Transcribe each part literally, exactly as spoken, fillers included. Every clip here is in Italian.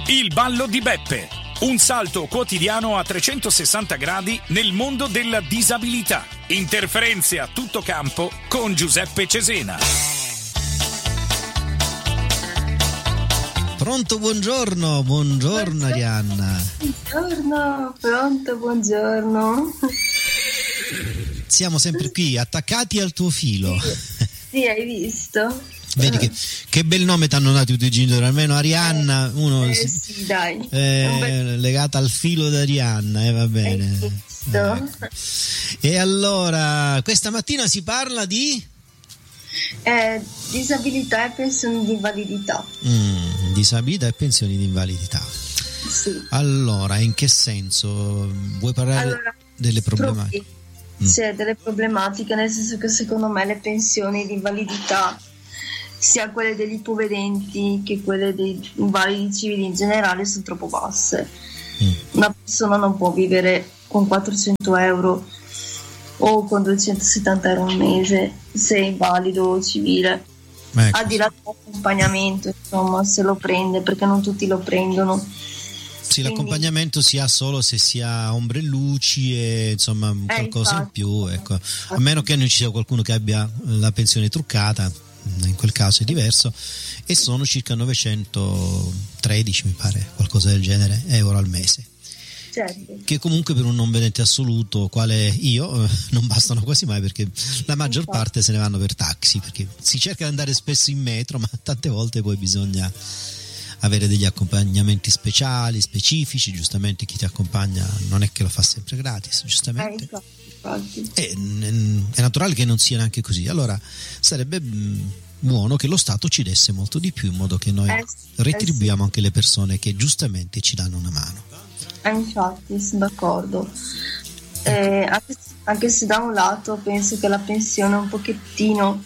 Il ballo di Beppe, un salto quotidiano a trecentosessanta gradi nel mondo della disabilità. Interferenze a tutto campo con Giuseppe Cesena. Pronto, buongiorno, buongiorno Arianna. Buongiorno, pronto, buongiorno. Siamo sempre qui, attaccati al tuo filo. Sì, sì, hai visto? Vedi che, che bel nome ti hanno dato i tuoi genitori, almeno Arianna, uno eh, si, sì, dai. Eh, bel... legata al filo di Arianna, e eh, va bene. Eh. E allora, questa mattina si parla di eh, disabilità e pensioni di invalidità. Mm, disabilità e pensioni di invalidità. Sì. Allora, in che senso? Vuoi parlare allora, delle problematiche? Mm. Sì, delle problematiche, nel senso che secondo me le pensioni di invalidità, sia quelle degli ipovedenti che quelle dei invalidi civili in generale, sono troppo basse. Mm. Una persona non può vivere con quattrocento euro o con duecentosettanta euro al mese se è invalido o civile. Ecco. Al di là dell'accompagnamento, insomma, se lo prende, perché non tutti lo prendono. Sì, quindi l'accompagnamento si ha solo se si ha ombre e luci e insomma eh, qualcosa infatti, in più, ecco. A meno che non ci sia qualcuno che abbia la pensione truccata, in quel caso è diverso, e sono circa novecentotredici, mi pare, qualcosa del genere, euro al mese. Certo. Che comunque per un non vedente assoluto quale io eh, non bastano quasi mai, perché la maggior infatti. parte se ne vanno per taxi, perché si cerca di andare spesso in metro, ma tante volte poi bisogna avere degli accompagnamenti speciali, specifici. Giustamente chi ti accompagna non è che lo fa sempre gratis, giustamente. Eh, infatti. È, è naturale che non sia neanche così. Allora sarebbe mh, buono che lo Stato ci desse molto di più, in modo che noi eh, retribuiamo eh sì. anche le persone che giustamente ci danno una mano. Eh, infatti, sono d'accordo. Eh, anche, anche se da un lato penso che la pensione un pochettino,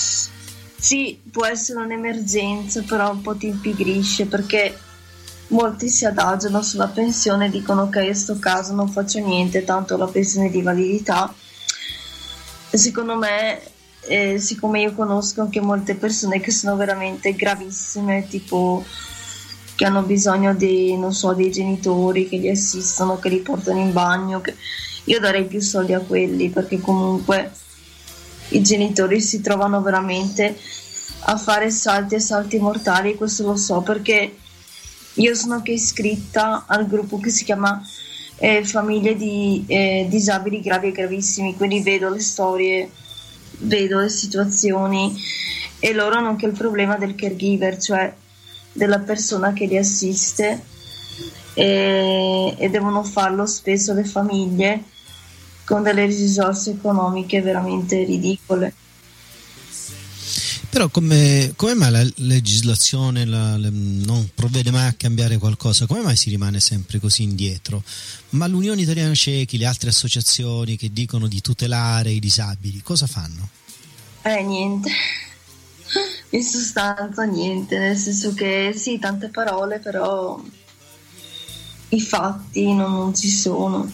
sì, può essere un'emergenza, però un po' ti impigrisce, perché molti si adagiano sulla pensione e dicono ok, in sto caso non faccio niente, tanto la pensione di invalidità. E secondo me, eh, siccome io conosco anche molte persone che sono veramente gravissime, tipo che hanno bisogno di, non so, dei genitori che li assistono, che li portano in bagno, che... io darei più soldi a quelli, perché comunque i genitori si trovano veramente a fare salti e salti mortali. Questo lo so perché io sono anche iscritta al gruppo che si chiama eh, Famiglie di eh, Disabili Gravi e Gravissimi, quindi vedo le storie, vedo le situazioni, e loro hanno anche il problema del caregiver, cioè della persona che li assiste, e, e devono farlo spesso le famiglie con delle risorse economiche veramente ridicole. Però come, come mai la legislazione la, la, non provvede mai a cambiare qualcosa? Come mai si rimane sempre così indietro? Ma l'Unione Italiana Ciechi, le altre associazioni che dicono di tutelare i disabili, cosa fanno? Eh, niente. In sostanza niente, nel senso che sì, tante parole, però i fatti non, non ci sono.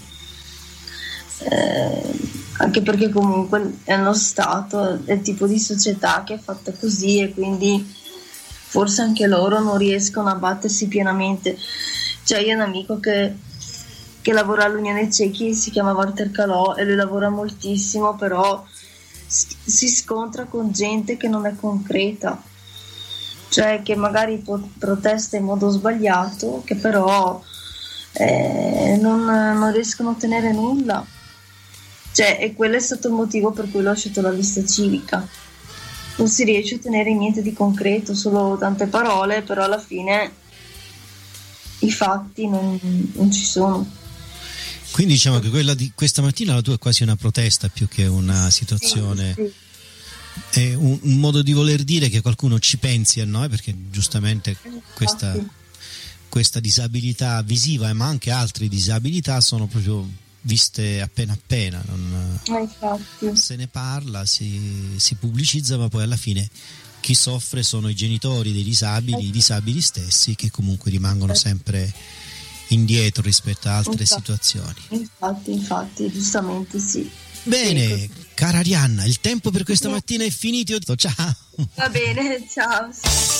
Eh, anche perché comunque è uno Stato, è il tipo di società che è fatta così, e quindi forse anche loro non riescono a battersi pienamente. Cioè, io ho un amico che, che lavora all'Unione Ciechi, si chiama Walter Calò, e lui lavora moltissimo, però si scontra con gente che non è concreta, cioè che magari protesta in modo sbagliato, che però eh, non, non riescono a ottenere nulla, cioè, e quello è stato il motivo per cui ho lasciato la lista civica. Non si riesce a ottenere niente di concreto, solo tante parole, però alla fine i fatti non, non ci sono. Quindi diciamo che quella di questa mattina la tua è quasi una protesta più che una situazione, sì, sì. È un, un modo di voler dire che qualcuno ci pensi a noi, perché giustamente questa, questa disabilità visiva, ma anche altre disabilità, sono proprio viste appena appena, non, infatti. Se ne parla, si, si pubblicizza, ma poi alla fine chi soffre sono i genitori dei disabili, i disabili stessi, che comunque rimangono sempre indietro rispetto a altre infatti, situazioni. Infatti, infatti, giustamente sì. Bene, sì, cara Arianna, il tempo per questa mattina è finito. Ciao. Va bene, ciao.